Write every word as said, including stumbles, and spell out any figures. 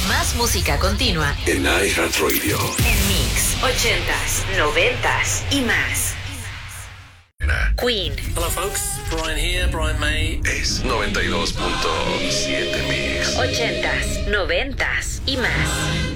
Más música continua en iHeartRadio. En Mix, ochentas, noventas y más. Queen. Hello folks, Brian here, Brian May. Es noventa y dos punto siete Mix. Ochentas, noventas y más.